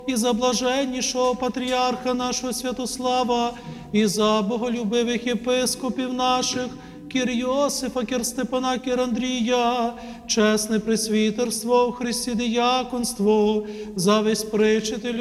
і за блаженнішого патріарха нашого Святослава, і за боголюбивих єпископів наших, Кір Йосифа, Кір Степана, Кір Андрія, чесне пресвітерство у Христі діяконство, за весь причителю